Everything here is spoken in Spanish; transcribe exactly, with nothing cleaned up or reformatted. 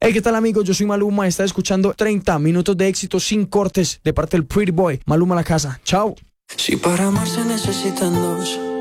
Hey, ¿qué tal, amigos? Yo soy Maluma. Está escuchando treinta minutos de éxito sin cortes de parte del Pretty Boy. Maluma a la casa. Chao. Si para amar se necesitan dos,